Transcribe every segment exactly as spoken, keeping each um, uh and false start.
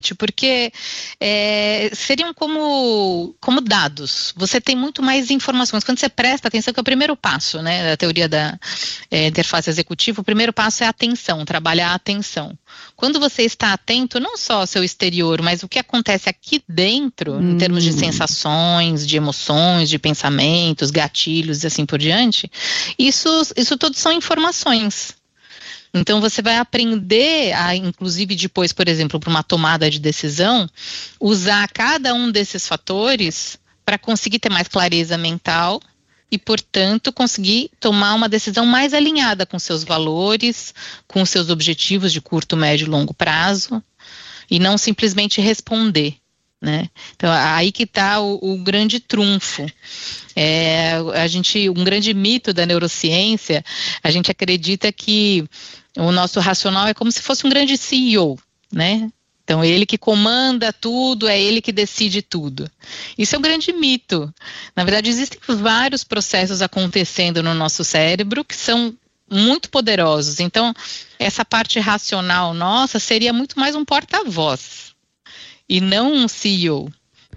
porque é, seriam como, como dados. Você tem muito mais informações. Quando você presta atenção, que é o primeiro passo, né, da teoria da é, interface executiva, o primeiro passo é a atenção, trabalhar a atenção. Quando você está atento, não só ao seu exterior, mas o que acontece aqui dentro, hum. em termos de sensações, de emoções, de pensamentos, gatilhos e assim por diante, isso, isso tudo são informações. Então, você vai aprender a, inclusive depois, por exemplo, para uma tomada de decisão, usar cada um desses fatores para conseguir ter mais clareza mental e, portanto, conseguir tomar uma decisão mais alinhada com seus valores, com seus objetivos de curto, médio e longo prazo, e não simplesmente responder, né? Então, aí que está o, o grande trunfo. É, a gente, um grande mito da neurociência, a gente acredita que o nosso racional é como se fosse um grande C E O, né? Então, ele que comanda tudo, é ele que decide tudo. Isso é um grande mito. Na verdade, existem vários processos acontecendo no nosso cérebro que são muito poderosos. Então, essa parte racional nossa seria muito mais um porta-voz e não um C E O.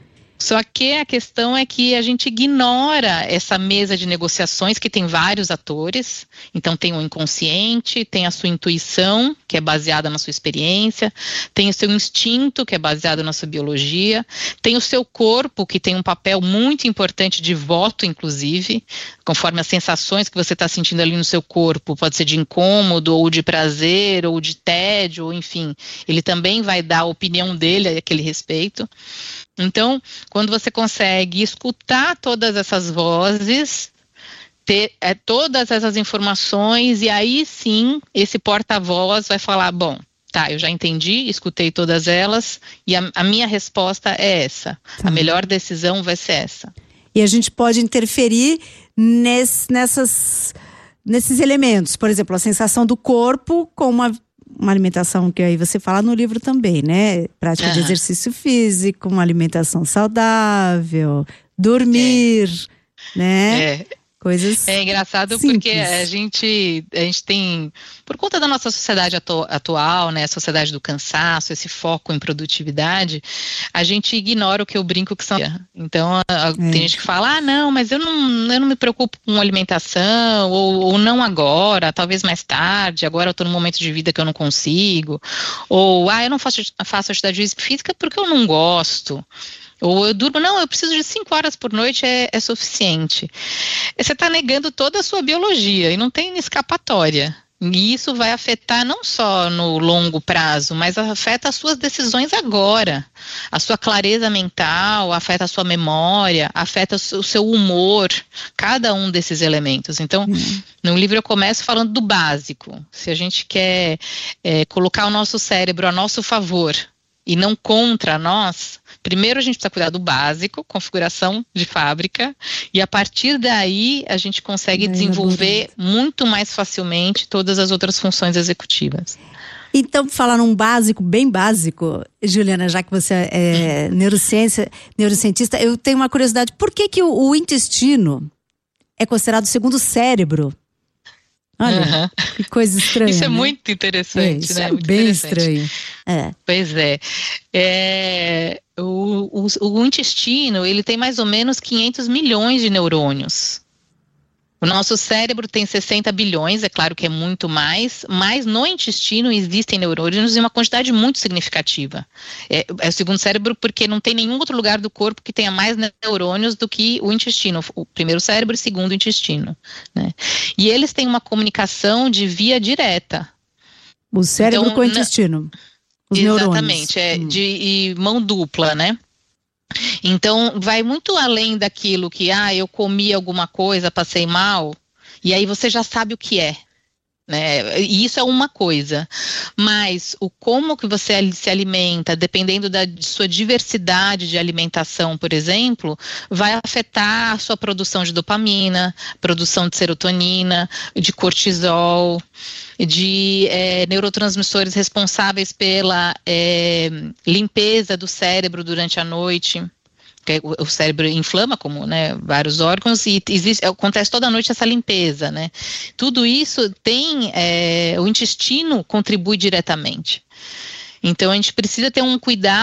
Só que a questão é que a gente ignora essa mesa de negociações que tem vários atores. Então tem o inconsciente, tem a sua intuição, que é baseada na sua experiência, tem o seu instinto, que é baseado na sua biologia, tem o seu corpo, que tem um papel muito importante de voto, inclusive, conforme as sensações que você está sentindo ali no seu corpo, pode ser de incômodo, ou de prazer, ou de tédio, ou enfim, ele também vai dar a opinião dele a aquele respeito. Então, quando você consegue escutar todas essas vozes, ter é, todas essas informações, e aí sim, esse porta-voz vai falar, bom, tá, eu já entendi, escutei todas elas, e a, a minha resposta é essa. Tá. A melhor decisão vai ser essa. E a gente pode interferir nesse, nessas, nesses elementos, por exemplo, a sensação do corpo com uma uma alimentação que aí você fala no livro também, né? Prática uhum. de exercício físico, uma alimentação saudável, dormir, é. né? É. Coisas É engraçado simples. Porque a gente, a gente tem, por conta da nossa sociedade atu, atual, né, a sociedade do cansaço, esse foco em produtividade, a gente ignora o que eu brinco que são. Então, a, a, é. tem gente que fala, ah, não, mas eu não, eu não me preocupo com alimentação, ou, ou não agora, talvez mais tarde, agora eu estou num momento de vida que eu não consigo, ou, ah, eu não faço, faço atividade física porque eu não gosto. Ou eu durmo, não, eu preciso de cinco horas por noite, é, é suficiente. Você está negando toda a sua biologia e não tem escapatória. E isso vai afetar não só no longo prazo, mas afeta as suas decisões agora. A sua clareza mental, afeta a sua memória, afeta o seu humor, cada um desses elementos. Então, hum. no livro eu começo falando do básico. Se a gente quer é, colocar o nosso cérebro a nosso favor e não contra nós, primeiro a gente precisa cuidar do básico, configuração de fábrica, e a partir daí a gente consegue desenvolver muito mais facilmente todas as outras funções executivas. Então, falar num básico, bem básico, Juliana, já que você é uhum. neurociência, neurocientista, eu tenho uma curiosidade, por que que o, o intestino é considerado o segundo cérebro? Olha, uhum. que coisa estranha. Isso é né? muito interessante, é, isso né? É muito bem estranho. É. Pois é. é o, o, o intestino, ele tem mais ou menos quinhentos milhões de neurônios. O nosso cérebro tem sessenta bilhões, é claro que é muito mais, mas no intestino existem neurônios em uma quantidade muito significativa. É, é o segundo cérebro porque não tem nenhum outro lugar do corpo que tenha mais neurônios do que o intestino. O primeiro cérebro e o segundo intestino, né? E eles têm uma comunicação de via direta. O cérebro então, com o intestino. Os exatamente, neurônios. é hum. de e mão dupla, né? Então, vai muito além daquilo que, ah, eu comi alguma coisa, passei mal, e aí você já sabe o que é, né? E isso é uma coisa, mas o como que você se alimenta, dependendo da de sua diversidade de alimentação, por exemplo, vai afetar a sua produção de dopamina, produção de serotonina, de cortisol, de é, neurotransmissores responsáveis pela é, limpeza do cérebro durante a noite. O cérebro inflama, como, né, vários órgãos, e existe, acontece toda noite essa limpeza, né? Tudo isso tem, é, o intestino contribui diretamente. Então a gente precisa ter um cuidado